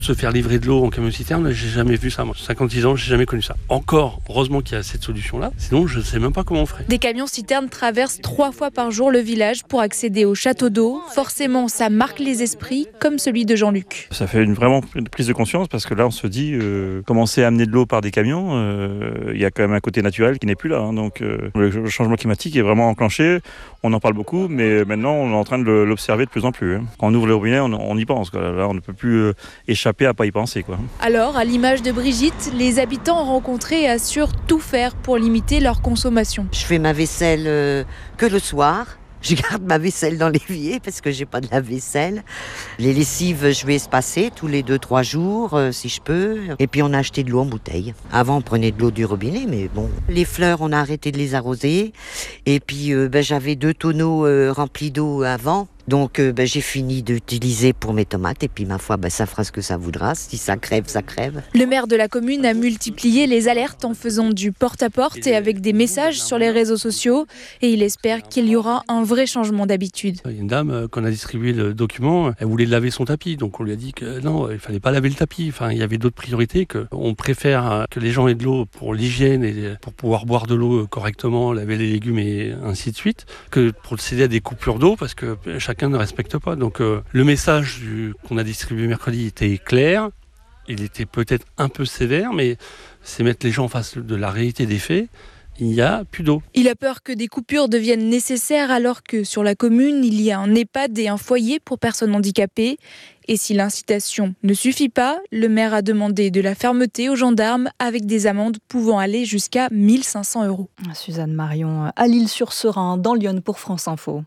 Se faire livrer de l'eau en camion-citerne, j'ai jamais vu ça. Moi, 56 ans, j'ai jamais connu ça. Encore, heureusement qu'il y a cette solution-là. Sinon, je ne sais même pas comment on ferait. Des camions-citernes traversent 3 fois par jour le village pour accéder au château d'eau. Forcément, ça marque les esprits, comme celui de Jean-Luc. Ça fait vraiment une prise de conscience parce que là, on se dit, commencer à amener de l'eau par des camions, il y a quand même un côté naturel qui n'est plus là. Donc, le changement climatique est vraiment enclenché. On en parle beaucoup, mais maintenant, on est en train de l'observer de plus en plus. Quand on ouvre le robinet, on y pense. Là, on ne peut plus échapper à pas y penser. Alors, à l'image de Brigitte, les habitants rencontrés assurent tout faire pour limiter leur consommation. Je fais ma vaisselle que le soir. Je garde ma vaisselle dans l'évier parce que j'ai pas de lave-vaisselle. Les lessives, je vais espacer tous les 2-3 jours si je peux. Et puis on a acheté de l'eau en bouteille. Avant, on prenait de l'eau du robinet, mais bon. Les fleurs, on a arrêté de les arroser. Et puis j'avais 2 tonneaux remplis d'eau avant. Donc j'ai fini d'utiliser pour mes tomates et puis ma foi, ça fera ce que ça voudra. Si ça crève, ça crève. Le maire de la commune a multiplié les alertes en faisant du porte-à-porte et avec des messages sur les réseaux sociaux. Et il espère qu'il y aura un vrai changement d'habitude. Il y a une dame, quand on a distribué le document, elle voulait laver son tapis. Donc on lui a dit que non, il ne fallait pas laver le tapis. Enfin, il y avait d'autres priorités. On préfère que les gens aient de l'eau pour l'hygiène et pour pouvoir boire de l'eau correctement, laver les légumes et ainsi de suite, que procéder à des coupures d'eau parce que chacun ne respecte pas. Donc le message qu'on a distribué mercredi était clair, il était peut-être un peu sévère, mais c'est mettre les gens en face de la réalité des faits. Il n'y a plus d'eau. Il a peur que des coupures deviennent nécessaires alors que sur la commune, il y a un EHPAD et un foyer pour personnes handicapées. Et si l'incitation ne suffit pas, le maire a demandé de la fermeté aux gendarmes avec des amendes pouvant aller jusqu'à 1 500 €. Suzanne Marion à l'Île-sur-Serein, dans Lyon pour France Info.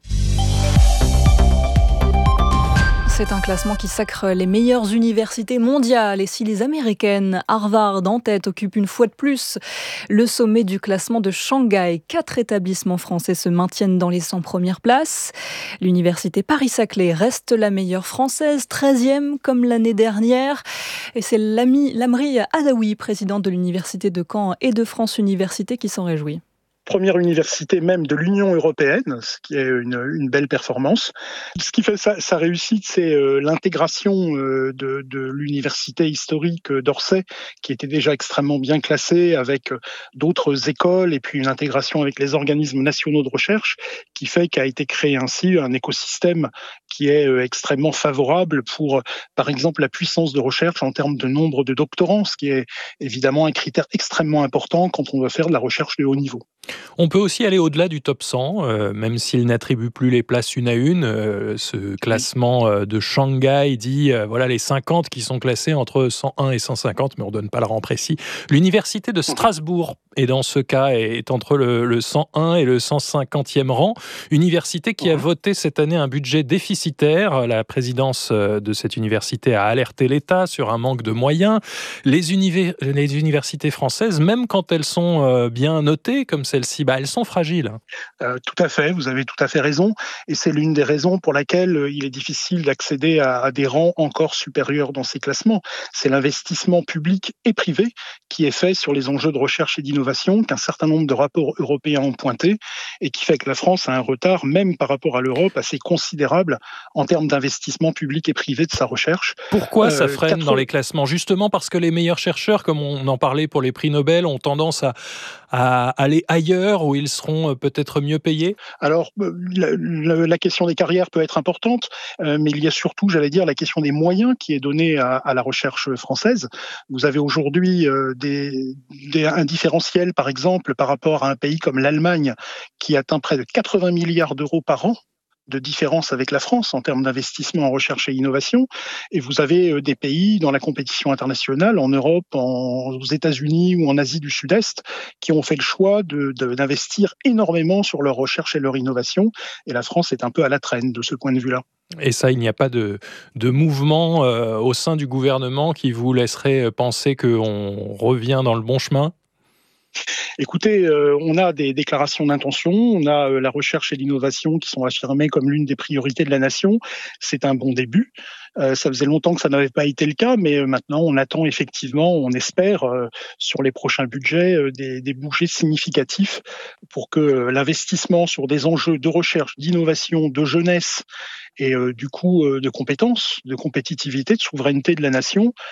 C'est un classement qui sacre les meilleures universités mondiales. Et si les américaines, Harvard en tête, occupent une fois de plus le sommet du classement de Shanghai, 4 établissements français se maintiennent dans les 100 premières places. L'université Paris-Saclay reste la meilleure française, 13e comme l'année dernière. Et c'est Lamri Adaoui, président de l'université de Caen et de France Université, qui s'en réjouit. Première université même de l'Union européenne, ce qui est une belle performance. Ce qui fait sa réussite, c'est l'intégration de l'université historique d'Orsay, qui était déjà extrêmement bien classée avec d'autres écoles et puis une intégration avec les organismes nationaux de recherche, qui fait qu'a été créé ainsi un écosystème qui est extrêmement favorable pour, par exemple, la puissance de recherche en termes de nombre de doctorants, ce qui est évidemment un critère extrêmement important quand on veut faire de la recherche de haut niveau. On peut aussi aller au-delà du top 100, même s'il n'attribue plus les places une à une. Ce classement de Shanghai dit voilà les 50 qui sont classés entre 101 et 150, mais on ne donne pas le rang précis. L'université de Strasbourg est dans ce cas, est entre le 101 et le 150e rang. Université qui a voté cette année un budget déficitaire. La présidence de cette université a alerté l'État sur un manque de moyens. Les universités françaises, même quand elles sont bien notées, comme celle-ci, elles sont fragiles. Tout à fait, vous avez tout à fait raison. Et c'est l'une des raisons pour laquelle il est difficile d'accéder à des rangs encore supérieurs dans ces classements. C'est l'investissement public et privé qui est fait sur les enjeux de recherche et d'innovation, qu'un certain nombre de rapports européens ont pointé, et qui fait que la France a un retard, même par rapport à l'Europe, assez considérable en termes d'investissement public et privé de sa recherche. Pourquoi ça freine dans les classements ? Justement parce que les meilleurs chercheurs, comme on en parlait pour les prix Nobel, ont tendance à aller ailleurs où ils seront peut-être mieux payés ? Alors, la question des carrières peut être importante, mais il y a surtout, la question des moyens qui est donnée à la recherche française. Vous avez aujourd'hui un différentiel, par exemple, par rapport à un pays comme l'Allemagne, qui atteint près de 80 milliards d'euros par an de différence avec la France en termes d'investissement en recherche et innovation. Et vous avez des pays dans la compétition internationale, en Europe, aux États-Unis ou en Asie du Sud-Est, qui ont fait le choix d'investir énormément sur leur recherche et leur innovation. Et la France est un peu à la traîne de ce point de vue-là. Et ça, il n'y a pas de mouvement au sein du gouvernement qui vous laisserait penser qu'on revient dans le bon chemin ? Écoutez, on a des déclarations d'intention, on a la recherche et l'innovation qui sont affirmées comme l'une des priorités de la nation. C'est un bon début. Ça faisait longtemps que ça n'avait pas été le cas, mais maintenant on attend effectivement, on espère, sur les prochains budgets, des bouchées significatifs pour que l'investissement sur des enjeux de recherche, d'innovation, de jeunesse et du coup de compétences, de compétitivité, de souveraineté de la nation